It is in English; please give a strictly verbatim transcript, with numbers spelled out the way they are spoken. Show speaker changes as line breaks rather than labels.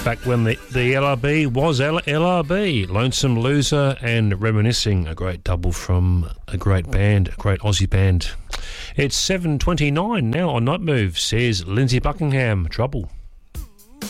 Back when the, the L R B was L- LRB, Lonesome Loser and Reminiscing, a great double from a great band, a great Aussie band. It's seven twenty-nine now on Night Move, says Lindsay Buckingham. Trouble.